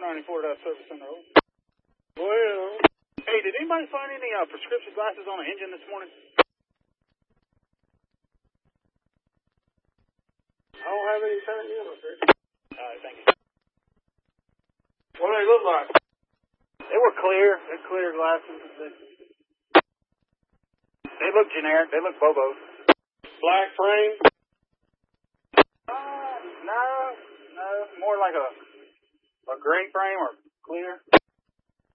94 Service Center. Well, hey, did anybody find any prescription glasses on the engine this morning? I don't have any turned in, okay? All right, thank you. What do they look like? They were clear. They're clear glasses. They look generic. They look Bobo. Black frame? No. More like a gray frame or clear.